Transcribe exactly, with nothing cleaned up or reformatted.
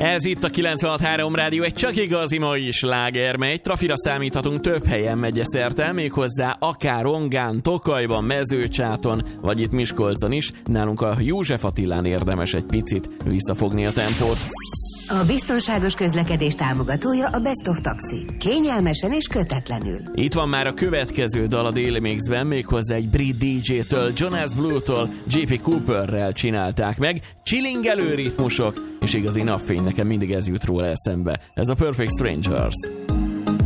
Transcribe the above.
Ez itt a kilencvenhat három Rádió, egy csak igazi mai sláger, mely trafira számíthatunk több helyen megyeszerte, méghozzá akár Ongán, Tokajban, Mezőcsáton, vagy itt Miskolcon is. Nálunk a József Attilán érdemes egy picit visszafogni a tempót. A biztonságos közlekedés támogatója a Best of Taxi. Kényelmesen és kötetlenül. Itt van már a következő dal a Daily Mixben, méghozzá egy brit dé dzsé-től, Jonas Blue-tól, jé pé Cooperrel csinálták meg. Chillingelő ritmusok, és igazi napfény, nekem mindig ez jut róla eszembe. Ez a Perfect Strangers.